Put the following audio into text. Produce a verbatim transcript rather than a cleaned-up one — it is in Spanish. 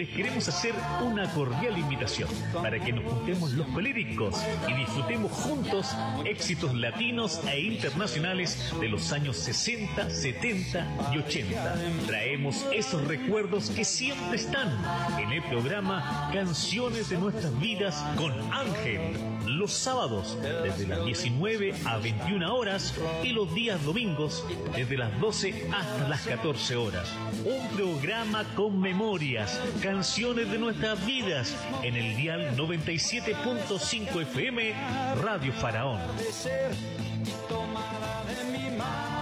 les queremos hacer una cordial invitación para que nos juntemos los colíricos y disfrutemos juntos éxitos latinos e internacionales de los años sesenta, setenta y ochenta. Traemos esos recuerdos que siempre están en el programa Canciones de Nuestras Vidas con Ángel, los sábados desde las diecinueve a veintiuna horas y los días domingos desde las doce hasta las catorce horas. Un programa con memorias, canciones de nuestras vidas en el dial noventa y siete punto cinco F M Radio Faraón. Tomada de mi mano.